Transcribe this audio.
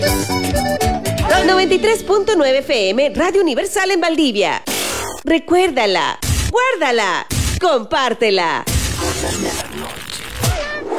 93.9 FM, Radio Universal en Valdivia. Recuérdala, guárdala, compártela.